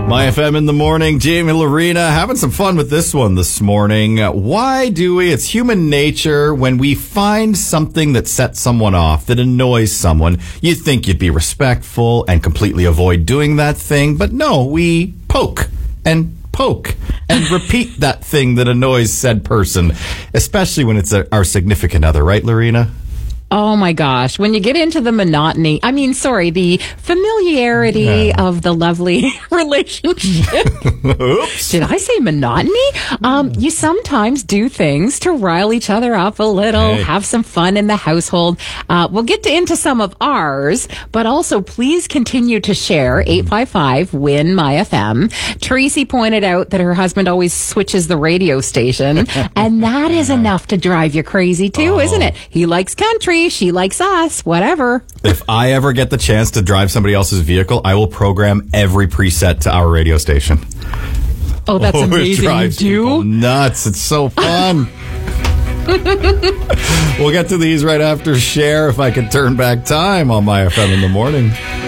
My FM in the morning, Jamie Lorena, having some fun with this one this morning. Why do we? It's human nature when we find something that sets someone off, that annoys someone. You think you'd be respectful and completely avoid doing that thing, but no, we poke and repeat that thing that annoys said person, especially when it's our significant other, right, Lorena? Oh my gosh. When you get into the the familiarity of the lovely relationship. Oops. Did I say monotony? You sometimes do things to rile each other up a little, have some fun in the household. We'll get into some of ours, but also please continue to share 855-WIN-MY-FM. Tracy pointed out that her husband always switches the radio station, and that is enough to drive you crazy too, isn't it? He likes country. She likes us, whatever. If I ever get the chance to drive somebody else's vehicle, I will program every preset to our radio station. Oh, that's amazing. It drives people nuts. It's so fun. We'll get to these right after Cher, if I can turn back time on My FM in the morning.